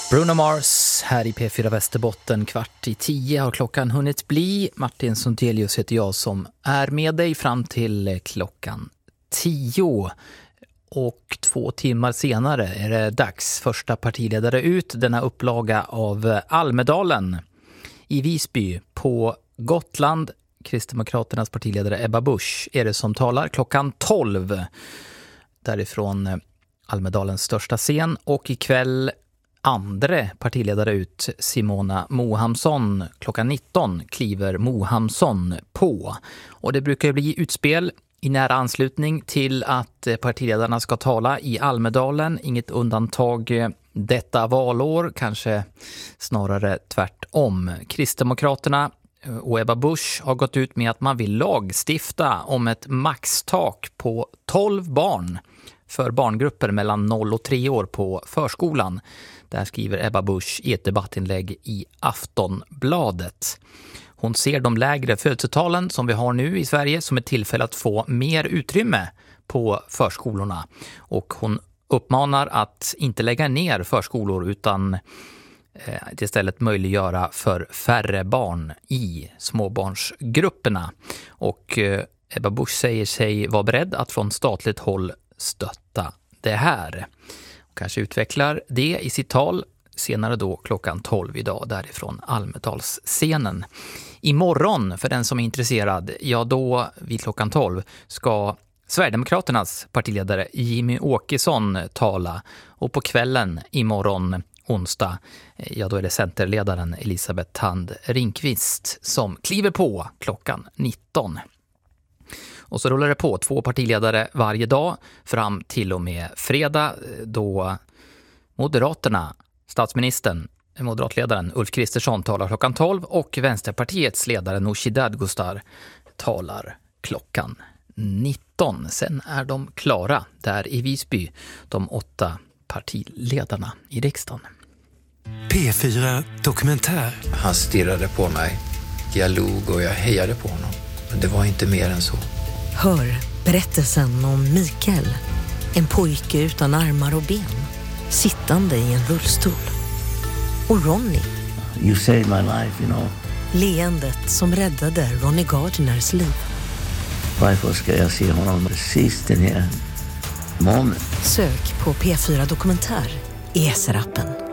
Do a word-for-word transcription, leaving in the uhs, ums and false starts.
Bruno Mars här i P fyra Västerbotten, kvart i tio har klockan hunnit bli. Martin Sundelius heter jag som är med dig fram till klockan tio. Och två timmar senare är det dags. Första partiledare ut, denna upplaga av Almedalen i Visby på Gotland. Kristdemokraternas partiledare Ebba Busch är det som talar klockan tolv. Därifrån Almedalens största scen. Och ikväll andra partiledare ut, Simona Mohamsson. Klockan nitton kliver Mohamsson på. Och det brukar bli utspel i nära anslutning till att partiledarna ska tala i Almedalen. Inget undantag detta valår, kanske snarare tvärtom. Kristdemokraterna och Ebba Busch har gått ut med att man vill lagstifta om ett maxtak på tolv barn för barngrupper mellan noll och tre år på förskolan. Där skriver Ebba Busch i ett debattinlägg i Aftonbladet. Hon ser de lägre födelsetalen som vi har nu i Sverige som ett tillfälle att få mer utrymme på förskolorna. Och hon uppmanar att inte lägga ner förskolor utan eh, istället möjliggöra för färre barn i småbarnsgrupperna. Och eh, Ebba Busch säger sig vara beredd att från statligt håll stötta det här. Och kanske utvecklar det i sitt tal senare då klockan tolv idag därifrån Almedalsscenen. Imorgon, för den som är intresserad, ja då vid klockan tolv ska Sverigedemokraternas partiledare Jimmy Åkesson tala. Och på kvällen imorgon onsdag, ja då är det centerledaren Elisabeth Thand Ringqvist som kliver på klockan nitton. Och så rullar det på två partiledare varje dag fram till och med fredag då Moderaterna, statsministern, moderatledaren Ulf Kristersson talar klockan tolv och Vänsterpartiets ledare Nooshi Dadgostar talar klockan nitton. Sen är de klara där i Visby, de åtta partiledarna i riksdagen. P fyra Dokumentär. Han stirrade på mig. Jag log och jag hejade på honom. Men det var inte mer än så. Hör berättelsen om Mikael, en pojke utan armar och ben, sittande i en rullstol. Och Ronny. You saved my life, you know. Leendet som räddade Ronny Gardners liv. Varför ska jag se honom precis den här moment? Sök på P fyra Dokumentär i S R-appen.